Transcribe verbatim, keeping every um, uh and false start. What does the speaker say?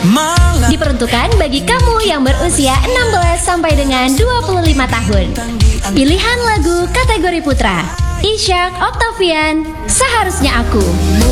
Diperuntukkan bagi kamu yang berusia enam belas sampai dengan dua puluh lima tahun. Pilihan lagu kategori putra, Ishak Octavian, Seharusnya Aku.